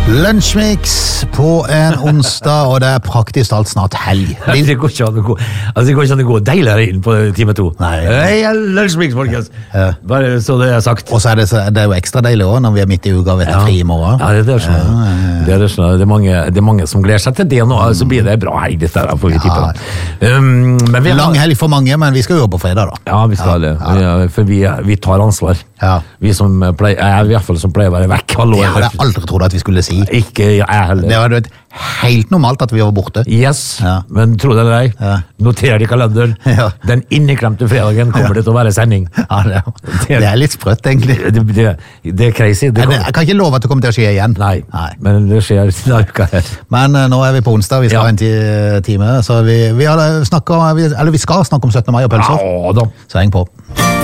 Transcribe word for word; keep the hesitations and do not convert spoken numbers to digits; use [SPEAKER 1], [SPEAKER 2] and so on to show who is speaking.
[SPEAKER 1] Lunsjmix på en onsdag, og det er praktisk alt snart helg.
[SPEAKER 2] Det går ikke an å gå, altså det går ikke an å gå deiligere inn på time to.
[SPEAKER 1] Nei.
[SPEAKER 2] Hei, Lunsjmix, folkens.
[SPEAKER 1] Ja.
[SPEAKER 2] Bare så det er sagt.
[SPEAKER 1] Og så er det, så- det er jo ekstra deilig også når vi er midt i uka og vet det er fri i morgen.
[SPEAKER 2] Ja, det er sånn.
[SPEAKER 1] Ja, ja, ja.
[SPEAKER 2] Det, er sånn. Det, er mange, det er mange som gleder seg til det nå, så blir det bra helg dette her, får vi tippe. da. Um, men vi har,
[SPEAKER 1] Lang helg for mange, men vi skal jo på fredag da.
[SPEAKER 2] Ja, vi skal det. Vi, for vi, vi tar ansvar.
[SPEAKER 1] Ja.
[SPEAKER 2] Vi som pleier, jeg i hvert fall som pleier å være vekk halvår.
[SPEAKER 1] Det hadde jeg aldri trodd at vi skulle si.
[SPEAKER 2] Ikke jeg heller.
[SPEAKER 1] Det var jo helt normalt at vi var borte.
[SPEAKER 2] Yes,
[SPEAKER 1] Ja.
[SPEAKER 2] men tro det eller ei,
[SPEAKER 1] Ja.
[SPEAKER 2] noter i kalenderen.
[SPEAKER 1] Ja.
[SPEAKER 2] Den inneklemte fredagen kommer det til å være sending.
[SPEAKER 1] Ja, det, er- det er litt sprøtt, egentlig.
[SPEAKER 2] Det, det, det er crazy. Det
[SPEAKER 1] Jeg,
[SPEAKER 2] kommer-
[SPEAKER 1] jeg kan ikke love at det kommer til å skje igjen.
[SPEAKER 2] Nei,
[SPEAKER 1] Nei.
[SPEAKER 2] men det skjer denne uka her.
[SPEAKER 1] Men eh, nå er vi på onsdag, vi skal
[SPEAKER 2] Ja.
[SPEAKER 1] ha en ti- time, så vi, vi, har snakket, vi, eller vi skal snakke om syttende mai og pølser.
[SPEAKER 2] Ja da.
[SPEAKER 1] Så heng på.